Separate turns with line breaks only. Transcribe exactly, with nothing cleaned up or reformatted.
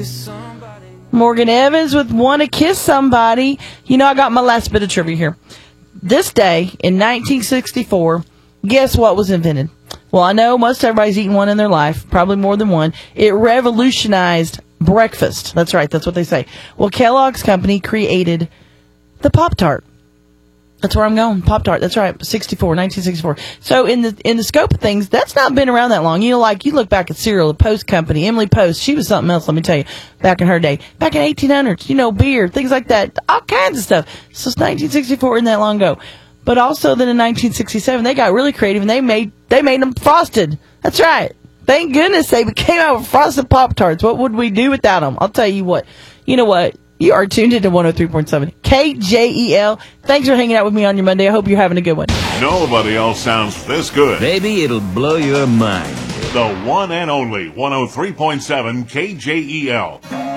Morgan Evans with Wanna Kiss Somebody. You know, I got my last bit of trivia here. This day in nineteen sixty-four, guess what was invented? Well, I know most everybody's eaten one in their life, probably more than one. It revolutionized breakfast. That's right, that's what they say. Well, Kellogg's company created the Pop-Tart. That's where I'm going. Pop-Tart. That's right. sixty-four, nineteen sixty-four. So in the in the scope of things, that's not been around that long. You know, like you look back at cereal, the Post Company, Emily Post, she was something else, let me tell you, back in her day. Back in eighteen hundreds, you know, beer, things like that, all kinds of stuff. So it's nineteen sixty-four, isn't that long ago. But also then in nineteen sixty-seven, they got really creative and they made they made them frosted. That's right. Thank goodness they came out with frosted Pop-Tarts. What would we do without them? I'll tell you what. You know what? You are tuned into one oh three point seven K J E L. Thanks for hanging out with me on your Monday. I hope you're having a good one.
Nobody else sounds this good.
Baby, it'll blow your mind.
The one and only one oh three point seven K J E L.